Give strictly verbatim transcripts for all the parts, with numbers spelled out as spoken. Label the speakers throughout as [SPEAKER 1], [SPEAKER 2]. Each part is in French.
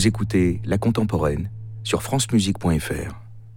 [SPEAKER 1] Vous écoutez La Contemporaine sur francemusique point f r.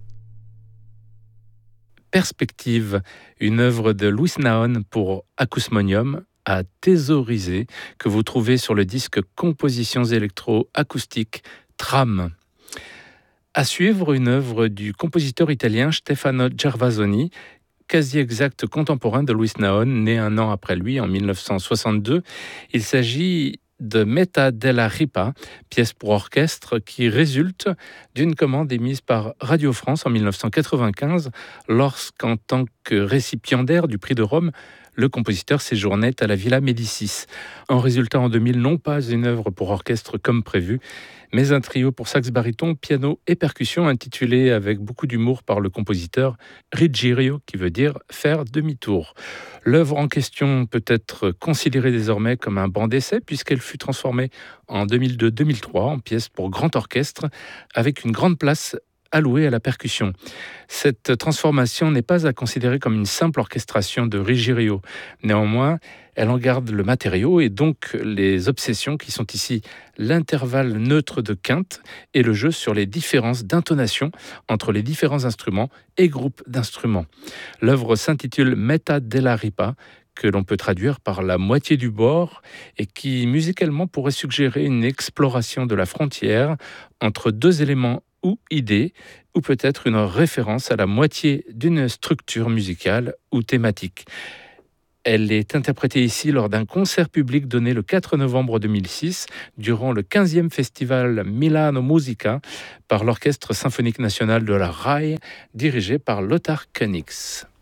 [SPEAKER 2] Perspective, une œuvre de Louis Naon pour Acousmonium à thésauriser que vous trouvez sur le disque Compositions électro-acoustiques Tram. À suivre, une œuvre du compositeur italien Stefano Gervasoni, quasi exact contemporain de Louis Naon, né un an après lui en mille neuf cent soixante-deux. Il s'agit de Metà della Ripa, pièce pour orchestre qui résulte d'une commande émise par Radio France en mille neuf cent quatre-vingt-quinze, lorsqu'en tant que récipiendaire du prix de Rome, le compositeur séjournait à la Villa Médicis. En résultat en deux mille, non pas une œuvre pour orchestre comme prévu, mais un trio pour sax baryton, piano et percussion intitulé avec beaucoup d'humour par le compositeur Rigirio, qui veut dire faire demi-tour. L'œuvre en question peut être considérée désormais comme un banc d'essai puisqu'elle fut transformée en deux mille deux deux mille trois en pièce pour grand orchestre avec une grande place allouée à la percussion. Cette transformation n'est pas à considérer comme une simple orchestration de Rigirio. Néanmoins, elle en garde le matériau et donc les obsessions qui sont ici l'intervalle neutre de quinte et le jeu sur les différences d'intonation entre les différents instruments et groupes d'instruments. L'œuvre s'intitule Metà della Ripa, que l'on peut traduire par la moitié du bord et qui musicalement pourrait suggérer une exploration de la frontière entre deux éléments ou idée, ou peut-être une référence à la moitié d'une structure musicale ou thématique. Elle est interprétée ici lors d'un concert public donné le quatre novembre deux mille six, durant le quinzième festival Milano Musica, par l'Orchestre symphonique national de la R A I, dirigé par Lothar Koenigs.